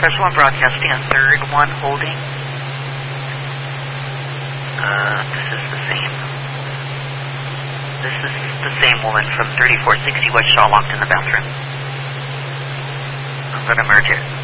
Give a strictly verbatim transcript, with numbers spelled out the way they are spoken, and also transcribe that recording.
Special One Broadcasting, a third one holding. Uh, this is the same. This is the same woman from thirty-four sixty West Shaw locked in the bathroom. I'm going to merge it.